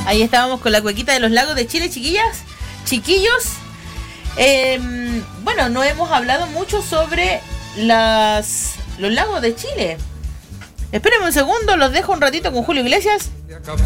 Ahí estábamos con la cuequita de los lagos de Chile, chiquillos. Bueno, no hemos hablado mucho sobre los lagos de Chile. Espérenme un segundo, los dejo un ratito con Julio Iglesias.